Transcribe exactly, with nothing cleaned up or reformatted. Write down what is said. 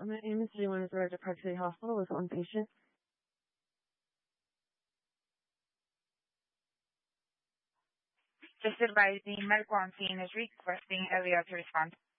My name is Lee Williamsburg at Park City Hospital with one patient. Just advising medical on scene is requesting Elliot to respond.